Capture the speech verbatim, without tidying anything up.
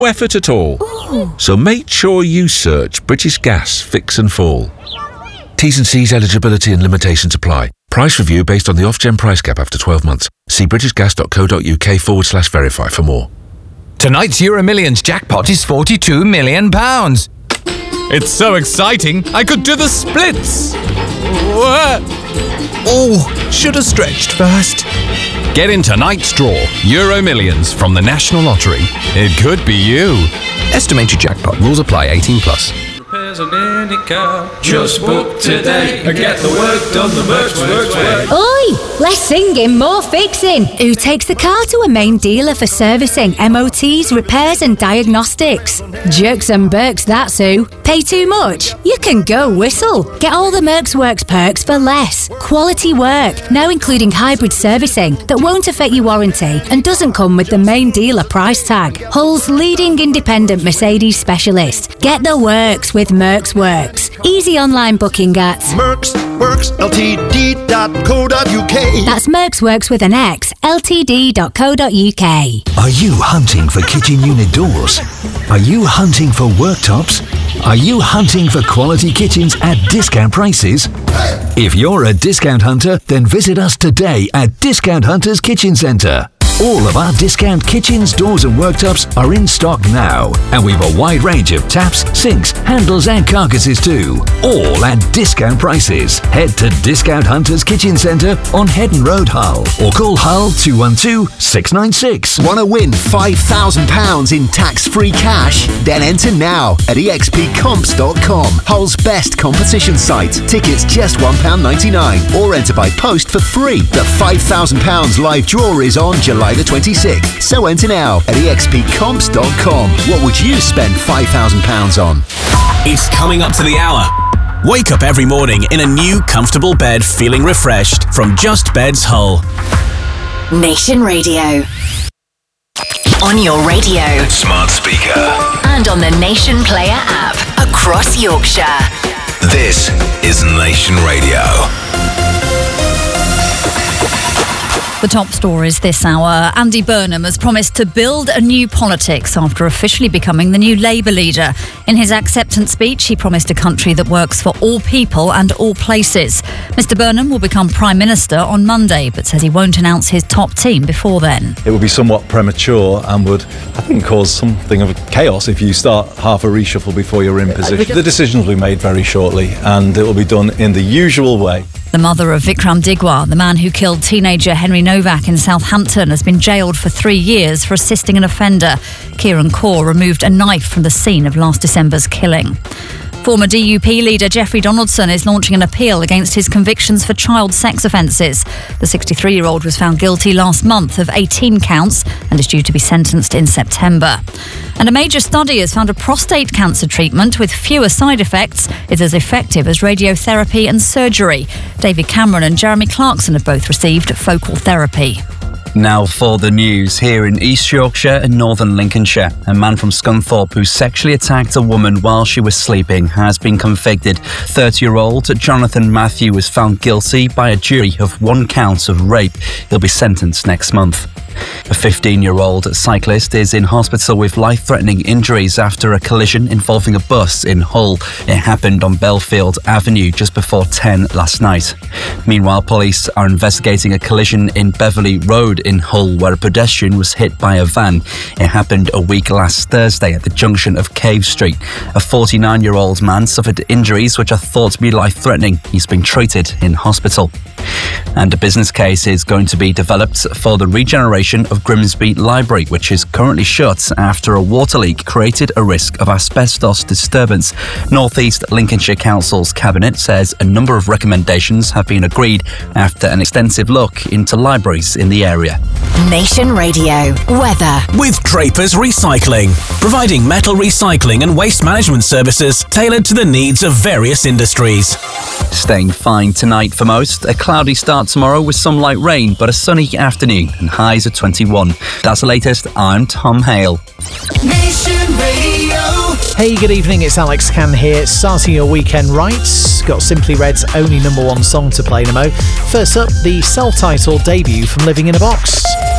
effort at all. Ooh. So make sure you search British Gas Fix and Fall. T's and C's, eligibility and limitations apply. Price review based on the off-gen price cap after twelve months. See britishgas.co.uk forward slash verify for more. Tonight's Euro Millions jackpot is forty-two million pounds. It's so exciting, I could do the splits. Oh, should have stretched first. Get in tonight's draw, Euro Millions from the National Lottery. It could be you. Estimated jackpot. Rules apply. eighteen plus. Repairs on any car. Just book today and get the work done the Mercs Works way. Oi! Less singing, more fixing. Who takes the car to a main dealer for servicing, M O Ts, repairs and diagnostics? Jerks and Berks, that's who. Pay too much? You can go whistle. Get all the Mercs Works perks for less. Quality work, now including hybrid servicing that won't affect your warranty and doesn't come with the main dealer price tag. Hull's leading independent Mercedes specialist. Get the works with Mercs Works. Easy online booking at Mercs Works L T D dot co dot U K. That's Mercs Works with an X, L T D dot co dot U K. Are you hunting for kitchen unit doors? Are you hunting for worktops? Are you hunting for quality kitchens at discount prices? If you're a discount hunter, then visit us today at Discount Hunters Kitchen Centre. All of our discount kitchens, doors and worktops are in stock now, and we've a wide range of taps, sinks, handles and carcasses too, all at discount prices. Head to Discount Hunters Kitchen Centre on Headon Road, Hull, or call Hull two one two, six nine six. Want to win five thousand pounds in tax-free cash? Then enter now at e x p comps dot com, Hull's best competition site. Tickets just one pound ninety-nine, or enter by post for free. The five thousand pounds live draw is on July the twenty-sixth, so enter now at e x p comps dot com. What would you spend five thousand pounds on? It's coming up to the hour. Wake up every morning in a new, comfortable bed feeling refreshed from Just Beds Hull. Nation Radio. On your radio. Smart speaker. And on the Nation Player app across Yorkshire. This is Nation Radio. The top stories this hour. Andy Burnham has promised to build a new politics after officially becoming the new Labour leader. In his acceptance speech, he promised a country that works for all people and all places. Mr Burnham will become Prime Minister on Monday, but says he won't announce his top team before then. It would be somewhat premature and would, I think, cause something of chaos if you start half a reshuffle before you're in position. The decisions will be made very shortly, and it will be done in the usual way. The mother of Vikram Digwa, the man who killed teenager Henry Novak in Southampton, has been jailed for three years for assisting an offender. Kieran Kaur removed a knife from the scene of last December's killing. Former D U P leader Jeffrey Donaldson is launching an appeal against his convictions for child sex offences. The sixty-three-year-old was found guilty last month of eighteen counts and is due to be sentenced in September. And a major study has found a prostate cancer treatment with fewer side effects is as effective as radiotherapy and surgery. David Cameron and Jeremy Clarkson have both received focal therapy. Now for the news. Here in East Yorkshire and northern Lincolnshire, a man from Scunthorpe who sexually attacked a woman while she was sleeping has been convicted. thirty-year-old Jonathan Matthew was found guilty by a jury of one count of rape. He'll be sentenced next month. A fifteen-year-old cyclist is in hospital with life-threatening injuries after a collision involving a bus in Hull. It happened on Belfield Avenue just before ten last night. Meanwhile, police are investigating a collision in Beverley Road in Hull where a pedestrian was hit by a van. It happened a week last Thursday at the junction of Cave Street. A forty-nine-year-old man suffered injuries which are thought to be life-threatening. He's been treated in hospital. And a business case is going to be developed for the regeneration of Grimsby Library, which is currently shut after a water leak created a risk of asbestos disturbance. North East Lincolnshire Council's cabinet says a number of recommendations have been agreed after an extensive look into libraries in the area. Nation Radio weather with Drapers Recycling, providing metal recycling and waste management services tailored to the needs of various industries. Staying fine tonight for most. A cloudy start tomorrow with some light rain, but a sunny afternoon and highs at twenty-one. That's the latest. I'm Tom Hale. Nation Radio. Hey, good evening. It's Alex Can here, starting your weekend right. Got Simply Red's only number one song to play in a mo. First up, the self-titled debut from Living in a Box.